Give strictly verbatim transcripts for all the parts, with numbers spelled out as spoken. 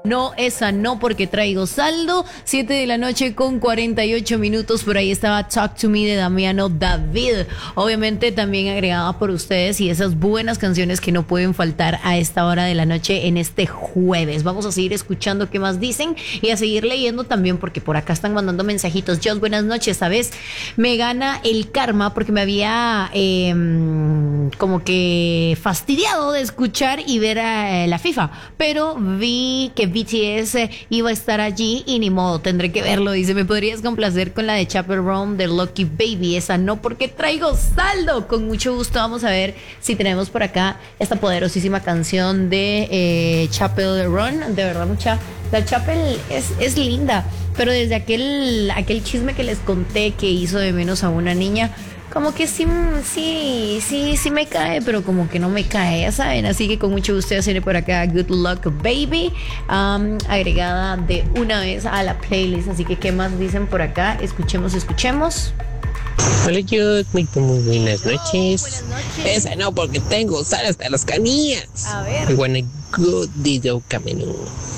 No, esa no, porque traigo saldo. Siete de la noche con cuarenta y ocho minutos. Por ahí estaba Talk to Me de Damiano David. Obviamente también agregada por ustedes y esas buenas canciones que no pueden faltar a esta hora de la noche en este jueves. Vamos a seguir escuchando qué más dicen y a seguir leyendo también, porque por acá están mandando mensajitos. Just, buenas noches. ¿Sabes? Me gana el karma porque me había eh, como que fastidiado de escuchar y ver a, eh, la FIFA. Pero vi que B T S iba a estar allí y ni modo, tendré que verlo. Dice, ¿me podrías complacer con la de Chaperone de Lucky Baby? Esa no, porque traigo saldo. Con mucho gusto. Vamos a ver si tenemos por acá esta poderosísima canción de eh, Chapel Run. De verdad, mucha. La Chapel es, es linda, pero desde aquel, aquel chisme que les conté que hizo de menos a una niña, como que sí, sí, sí, sí me cae, pero como que no me cae, ya saben. Así que con mucho gusto ya viene por acá Good Luck Baby, um, agregada de una vez a la playlist. Así que, ¿qué más dicen por acá? Escuchemos, escuchemos. Hola, yo, muy, muy buenas noches. Oh, buenas noches. Esa no, porque tengo sal hasta las canillas. A ver. I wanna go, Dido Camino.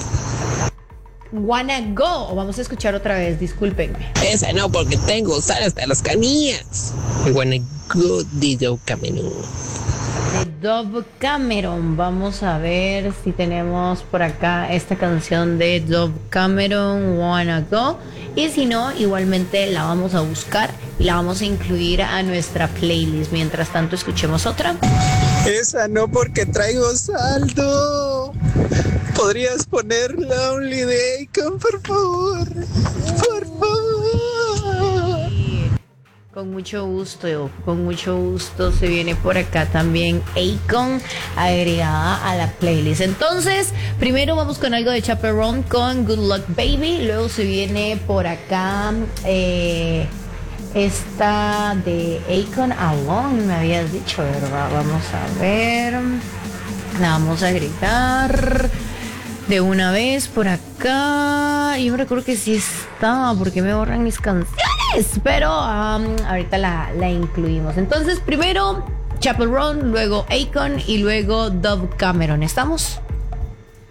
Wanna Go. Vamos a escuchar otra vez, discúlpenme. Esa no, porque tengo sal hasta las canillas. I wanna go, Dido Camino. De Dove Cameron. Vamos a ver si tenemos por acá esta canción de Dove Cameron, Wanna Go. Y si no, igualmente la vamos a buscar y la vamos a incluir a nuestra playlist. Mientras tanto, escuchemos otra. Esa no, porque traigo saldo. ¿Podrías poner Lonely de Akon, por favor? Por favor. Con mucho gusto, con mucho gusto se viene por acá también Akon agregada a la playlist. Entonces, primero vamos con algo de Chaperone con Good Luck Baby. Luego se viene por acá eh, esta de Akon Alone, me habías dicho, ¿verdad? Vamos a ver. La vamos a agregar de una vez por acá. Yo me recuerdo que sí estaba, porque me borran mis canciones, pero um, ahorita la, la incluimos. Entonces, primero Chapel Run, luego Akon y luego Dove Cameron. ¿Estamos?